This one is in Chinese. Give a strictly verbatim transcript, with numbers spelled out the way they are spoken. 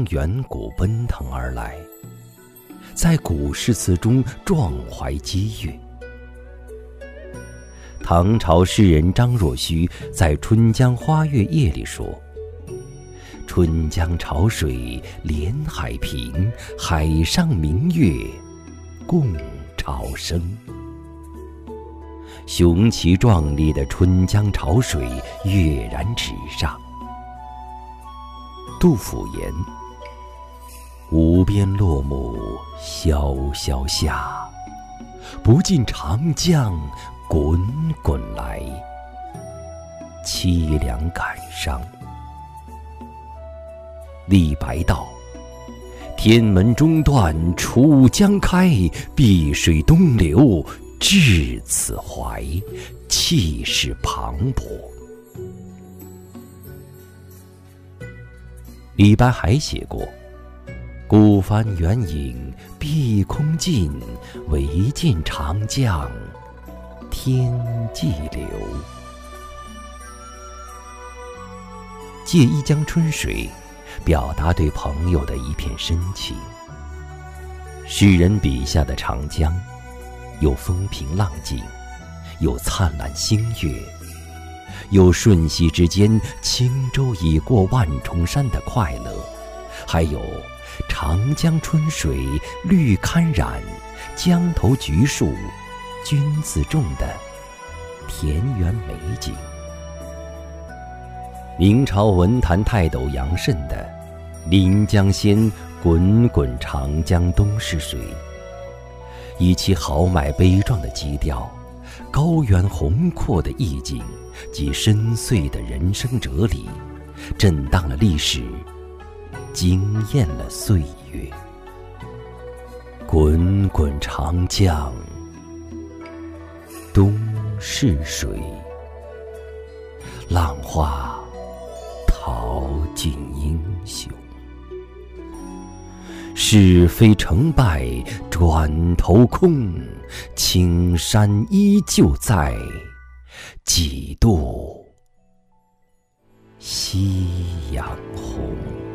远古奔腾而来，在古诗词中壮怀激越。唐朝诗人张若虚在《春江花月夜》里说：“春江潮水连海平，海上明月共潮生。”雄奇壮丽的春江潮水跃然纸上。杜甫言：“无边落木萧萧下，不尽长江滚滚来。凄凉感伤。”李白道：“天门中断楚江开，碧水东流至此怀。”气势磅礴。李白还写过：“孤帆远影碧空尽，唯见长江天际流。”借一江春水，表达对朋友的一片深情。诗人笔下的长江，有风平浪静，有灿烂星月，有瞬息之间轻舟已过万重山的快乐，还有长江春水绿堪染，江头橘树君自种的田园美景。明朝文坛泰斗杨慎的“临江仙，滚滚长江东逝水”，以其豪迈悲壮的基调、高远宏阔的意境及深邃的人生哲理，震荡了历史，惊艳了岁月。滚滚长江东逝水，浪花淘尽英雄。是非成败转头空，青山依旧在，几度夕阳红。